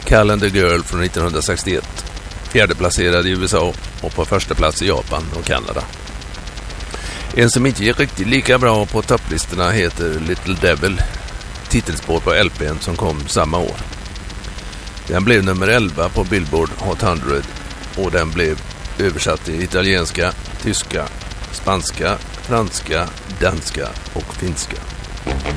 Calendar Girl från 1961. Fjärdeplacerad i USA och på första plats i Japan och Kanada. En som inte gick riktigt lika bra på topplistorna heter Little Devil, titelspår på LPn som kom samma år. Den blev nummer 11 på Billboard Hot 100 och den blev översatt till italienska, tyska, spanska, franska, danska och finska.